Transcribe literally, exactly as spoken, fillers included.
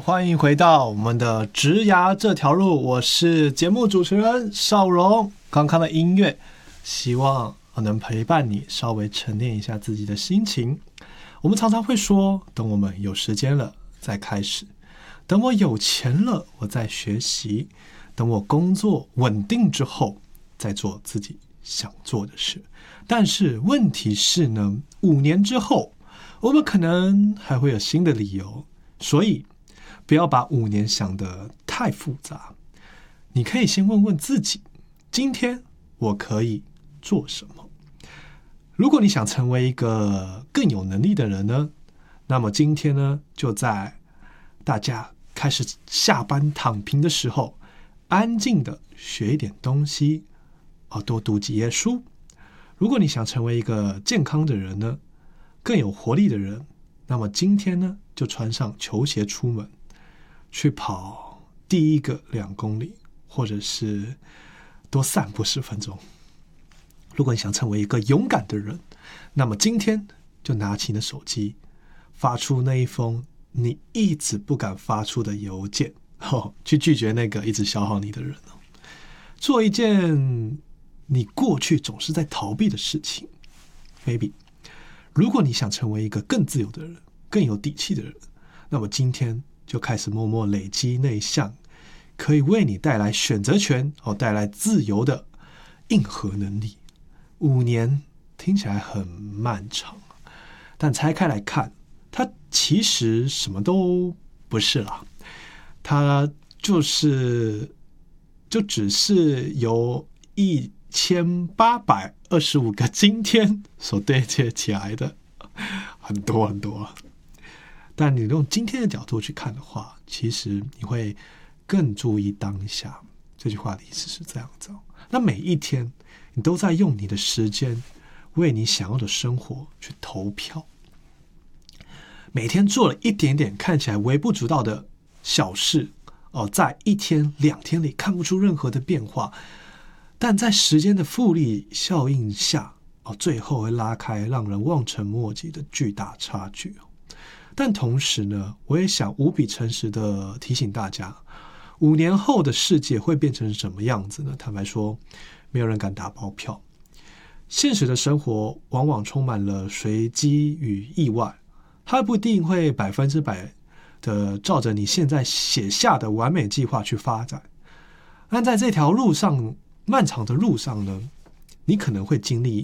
欢迎回到我们的职涯这条路，我是节目主持人邵荣。刚刚的音乐，希望能陪伴你稍微沉淀一下自己的心情。我们常常会说，等我们有时间了再开始，等我有钱了我再学习，等我工作稳定之后再做自己想做的事。但是问题是呢，五年之后我们可能还会有新的理由，所以不要把五年想得太复杂。你可以先问问自己，今天我可以做什么？如果你想成为一个更有能力的人呢，那么今天呢，就在大家开始下班躺平的时候，安静的学一点东西，多读几页书。如果你想成为一个健康的人呢，更有活力的人，那么今天呢，就穿上球鞋出门，去跑第一个两公里，或者是多散步十分钟。如果你想成为一个勇敢的人，那么今天就拿起你的手机，发出那一封你一直不敢发出的邮件，哦，去拒绝那个一直消耗你的人，哦，做一件你过去总是在逃避的事情。 maybe 如果你想成为一个更自由的人，更有底气的人，那么今天就开始默默累积那一项可以为你带来选择权，哦，带来自由的硬核能力。五年听起来很漫长，但拆开来看，它其实什么都不是啦，它就是就只是由一千八百二十五个今天所对接起来的，很多很多。但你用今天的角度去看的话，其实你会更注意当下。这句话的意思是这样子，那每一天你都在用你的时间为你想要的生活去投票，每天做了一点点看起来微不足道的小事，哦，在一天两天里看不出任何的变化，但在时间的复利效应下，哦，最后会拉开让人望尘莫及的巨大差距。但同时呢，我也想无比诚实的提醒大家，五年后的世界会变成什么样子呢？坦白说，没有人敢打包票。现实的生活往往充满了随机与意外，它不一定会百分之百的照着你现在写下的完美计划去发展。但在这条路上，漫长的路上呢，你可能会经历